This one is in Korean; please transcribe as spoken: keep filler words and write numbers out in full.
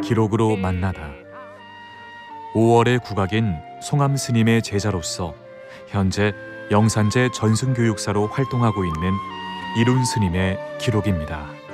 기록으로 만나다. 오월의 국악인 송암 스님의 제자로서 현재 영산제 전승교육사로 활동하고 있는 이룬 스님의 기록입니다.